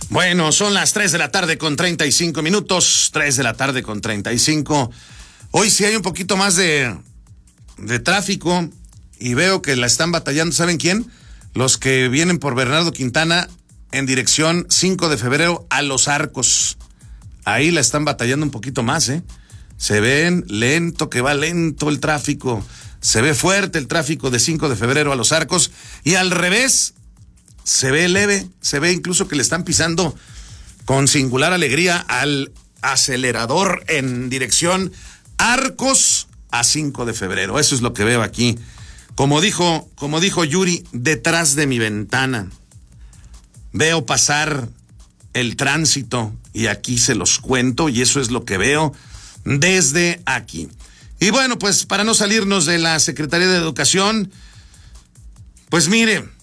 Bueno, son las 3 de la tarde con 35 minutos, 3 de la tarde con 35. Hoy sí hay un poquito más de tráfico y veo que la están batallando, ¿saben quién? Los que vienen por Bernardo Quintana en dirección 5 de febrero a Los Arcos. Ahí la están batallando un poquito más, ¿eh? Se ven lento, que va lento el tráfico. Se ve fuerte el tráfico de 5 de febrero a Los Arcos. Y al revés, se ve leve, se ve incluso que le están pisando con singular alegría al acelerador en dirección Arcos a 5 de febrero. Eso es lo que veo aquí. Como dijo Yuri, detrás de mi ventana. Veo pasar el tránsito y aquí se los cuento y eso es lo que veo desde aquí. Y bueno, pues para no salirnos de la Secretaría de Educación, pues mire,